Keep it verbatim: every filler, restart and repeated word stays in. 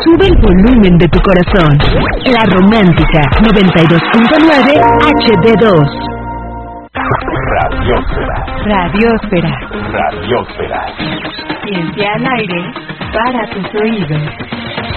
Sube el volumen de tu corazón. La Romántica noventa y dos punto nueve H D dos. Radiósfera. Radiósfera. Radiósfera. Ciencia al aire para tus oídos.